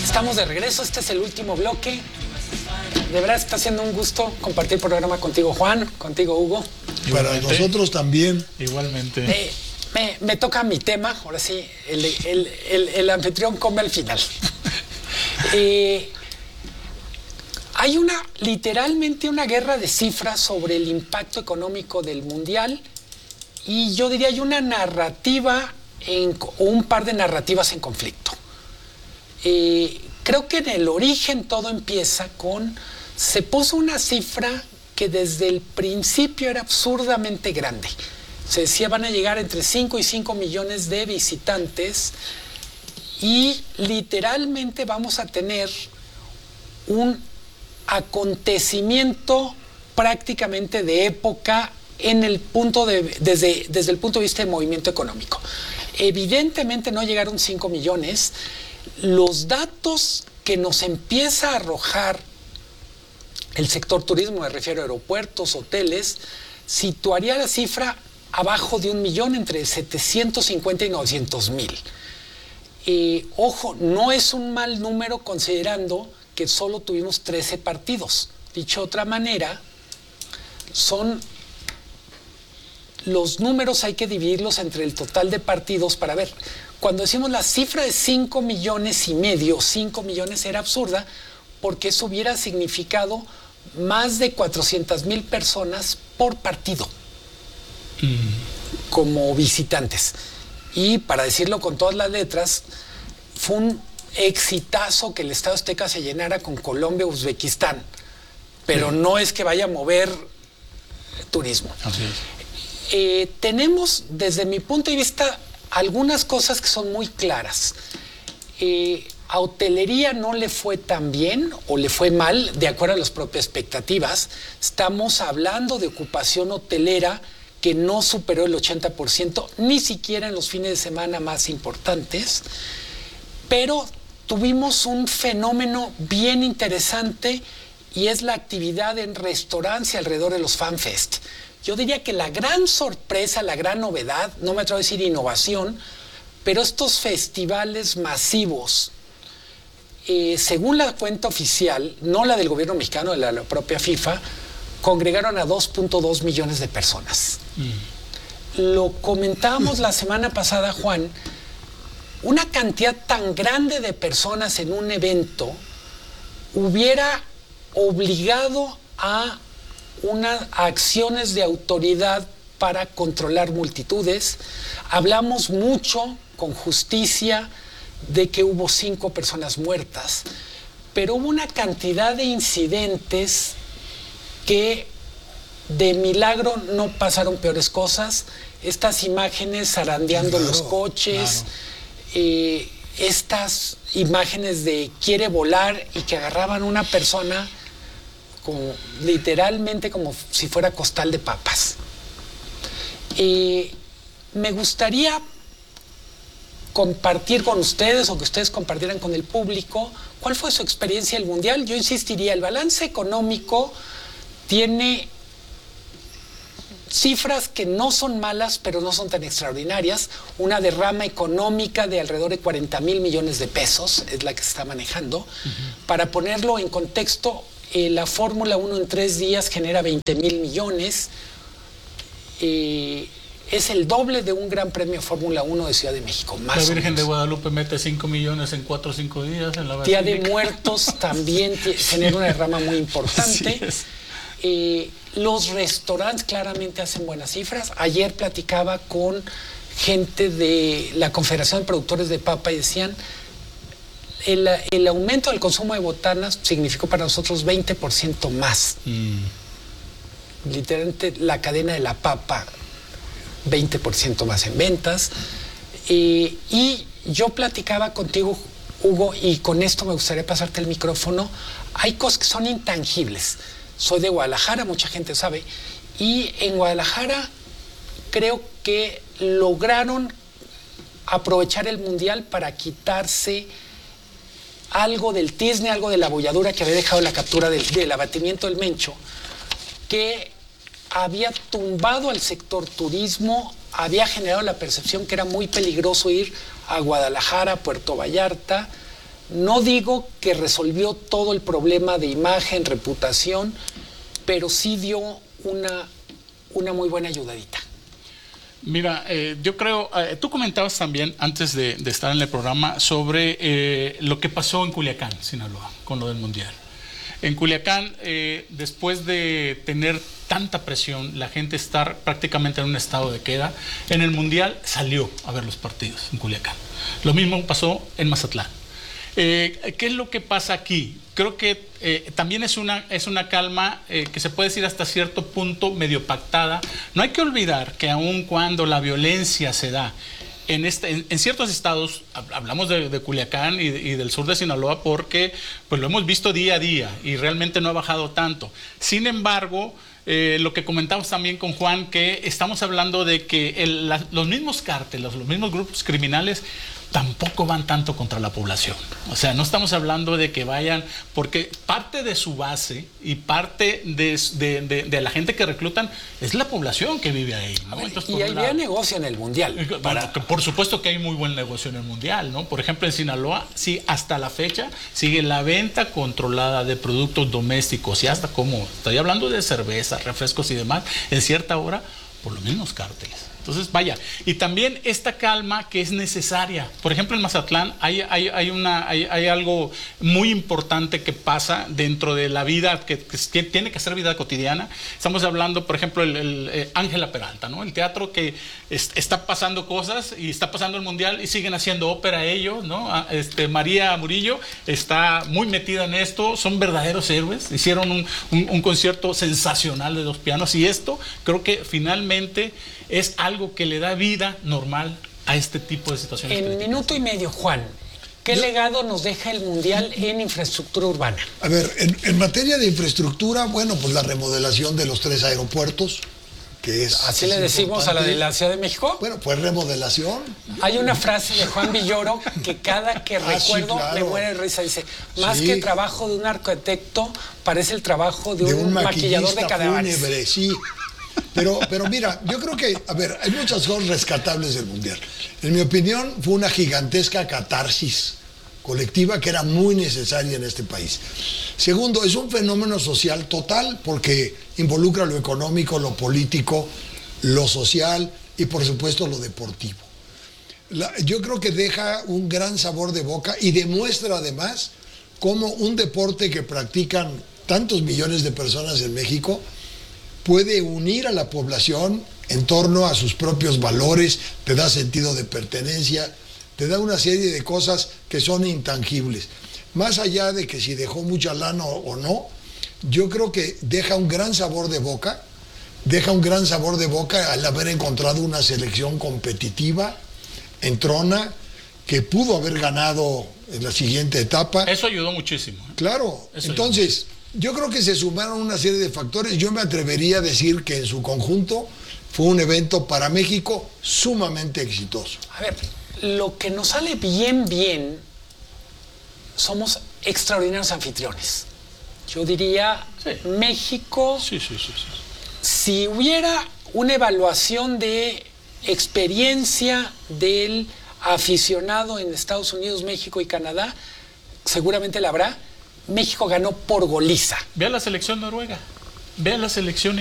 Estamos de regreso, este es el último bloque. De verdad está siendo un gusto compartir el programa contigo, Juan, contigo, Hugo. Para nosotros también. Igualmente. Me toca mi tema, ahora sí, el anfitrión come al final. Hay literalmente una guerra de cifras sobre el impacto económico del mundial y yo diría hay una narrativa o un par de narrativas en conflicto. Creo que en el origen todo empieza se puso una cifra que desde el principio era absurdamente grande. Se decía van a llegar entre 5 y 5 millones de visitantes y literalmente vamos a tener un acontecimiento prácticamente de época desde el punto de vista del movimiento económico. Evidentemente no llegaron 5 millones. Los datos que nos empieza a arrojar el sector turismo, me refiero a aeropuertos, hoteles, situaría la cifra abajo de 1 millón, entre 750 y 900,000. Ojo, no es un mal número considerando que solo tuvimos 13 partidos. Dicho de otra manera, los números hay que dividirlos entre el total de partidos para ver. Cuando decimos la cifra de 5 millones y medio, 5 millones era absurda, porque eso hubiera significado más de 400,000 personas por partido como visitantes. Y para decirlo con todas las letras, fue un exitazo que el Estadio Azteca se llenara con Colombia, Uzbekistán, pero no es que vaya a mover turismo. Así es. Tenemos, desde mi punto de vista, algunas cosas que son muy claras. A hotelería no le fue tan bien o le fue mal, de acuerdo a las propias expectativas. Estamos hablando de ocupación hotelera que no superó el 80%, ni siquiera en los fines de semana más importantes, pero tuvimos un fenómeno bien interesante y es la actividad en restaurantes y alrededor de los FanFest. Yo diría que la gran sorpresa, la gran novedad, no me atrevo a decir innovación, pero estos festivales masivos, según la cuenta oficial, no la del gobierno mexicano, de la propia FIFA, congregaron a 2.2 millones de personas. Lo comentábamos la semana pasada, Juan, una cantidad tan grande de personas en un evento hubiera obligado a acciones de autoridad para controlar multitudes. Hablamos mucho con justicia de que hubo 5 personas muertas, pero hubo una cantidad de incidentes que de milagro no pasaron peores cosas. Estas imágenes zarandeando los coches, estas imágenes de quiere volar y que agarraban una persona literalmente como si fuera costal de papas. Me gustaría compartir con ustedes o que ustedes compartieran con el público cuál fue su experiencia del Mundial. Yo insistiría, el balance económico tiene cifras que no son malas, pero no son tan extraordinarias. Una derrama económica de alrededor de 40,000 millones de pesos es la que se está manejando. Para ponerlo en contexto, la Fórmula 1 en 3 días genera 20,000 millones. Es el doble de un Gran Premio Fórmula 1 de Ciudad de México. Más la Virgen de Guadalupe mete 5 millones en 4 o 5 días en la Día de Muertos también genera una derrama muy importante. Los restaurantes claramente hacen buenas cifras. Ayer platicaba con gente de la Confederación de Productores de Papa y decían el aumento del consumo de botanas significó para nosotros 20% más. Literalmente la cadena de la papa 20% más en ventas. Y yo platicaba contigo, Hugo, y con esto me gustaría pasarte el micrófono. Hay cosas que son intangibles. Soy de Guadalajara, mucha gente sabe, y en Guadalajara creo que lograron aprovechar el Mundial para quitarse algo del tizne, algo de la bolladura que había dejado la captura del abatimiento del Mencho, que había tumbado al sector turismo, había generado la percepción que era muy peligroso ir a Guadalajara, Puerto Vallarta, No digo que resolvió todo el problema de imagen, reputación, pero sí dio una muy buena ayudadita. Mira, yo creo, tú comentabas también antes de estar en el programa sobre lo que pasó en Culiacán, Sinaloa, con lo del Mundial. En Culiacán, después de tener tanta presión, la gente estar prácticamente en un estado de queda, en el Mundial salió a ver los partidos en Culiacán. Lo mismo pasó en Mazatlán. ¿Qué es lo que pasa aquí? Creo que también es una calma que se puede decir hasta cierto punto medio pactada. No hay que olvidar que aun cuando la violencia se da en ciertos estados, hablamos de Culiacán y del sur de Sinaloa porque pues lo hemos visto día a día y realmente no ha bajado tanto. Sin embargo, lo que comentamos también con Juan, que estamos hablando de que los mismos cárteles, los mismos grupos criminales tampoco van tanto contra la población. O sea, no estamos hablando de que vayan, porque parte de su base y parte de la gente que reclutan es la población que vive ahí, ¿no? Entonces, y había negocio en el Mundial. Bueno, por supuesto que hay muy buen negocio en el Mundial, ¿no? Por ejemplo, en Sinaloa, sí, hasta la fecha sigue la venta controlada de productos domésticos y hasta como, estoy hablando de cerveza, refrescos y demás, en cierta hora, por los mismos cárteles. Entonces, vaya, y también esta calma que es necesaria. Por ejemplo, en Mazatlán hay algo muy importante que pasa dentro de la vida, que tiene que ser vida cotidiana. Estamos hablando, por ejemplo, el Ángela Peralta, ¿no? El teatro que está pasando cosas y está pasando el Mundial y siguen haciendo ópera ellos, ¿no? María Murillo está muy metida en esto, son verdaderos héroes. Hicieron un concierto sensacional de 2 pianos y esto creo que finalmente es algo que le da vida normal a este tipo de situaciones. En minuto y medio, Juan, ¿qué legado nos deja el Mundial en infraestructura urbana? A ver, en materia de infraestructura, bueno, pues la remodelación de los 3 aeropuertos, que es... ¿Así le decimos a la de la Ciudad de México? Bueno, pues remodelación. Hay una frase de Juan Villoro que cada que recuerdo sí, claro. me muere de risa. Dice, más Sí. que trabajo de un arquitecto, parece el trabajo de un maquillador de cadáveres. Fúnebre, sí. Pero mira, yo creo que, a ver, hay muchas cosas rescatables del Mundial. En mi opinión, fue una gigantesca catarsis colectiva que era muy necesaria en este país. Segundo, es un fenómeno social total porque involucra lo económico, lo político, lo social y por supuesto lo deportivo. Yo creo que deja un gran sabor de boca y demuestra además cómo un deporte que practican tantos millones de personas en México puede unir a la población en torno a sus propios valores, te da sentido de pertenencia, te da una serie de cosas que son intangibles. Más allá de que si dejó mucha lana o no, yo creo que deja un gran sabor de boca, al haber encontrado una selección competitiva, entrona, que pudo haber ganado en la siguiente etapa. Eso ayudó muchísimo. Claro, Eso entonces... Yo creo que se sumaron una serie de factores. Yo me atrevería a decir que en su conjunto fue un evento para México sumamente exitoso. A ver, lo que nos sale bien, somos extraordinarios anfitriones. Yo diría, sí. México, Sí. si hubiera una evaluación de experiencia del aficionado en Estados Unidos, México y Canadá, seguramente la habrá. México ganó por goliza. Ve a la selección noruega, ve a la selección